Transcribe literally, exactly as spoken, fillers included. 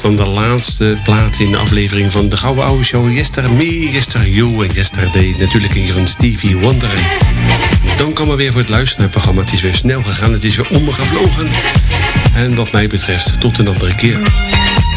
dan de laatste plaat in de aflevering van de Gouden Oude Show. Yester Me, Yester You en Yesterday. Natuurlijk in van Stevie Wonder. Dan komen we weer voor het luisteren naar het programma. Het is weer snel gegaan, het is weer omgevlogen. En wat mij betreft, tot een andere keer.